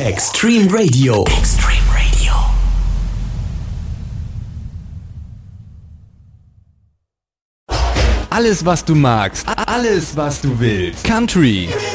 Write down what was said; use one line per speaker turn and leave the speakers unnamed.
Extreme Radio. Extreme Radio.
Alles, was du magst. Alles, was du willst. Country,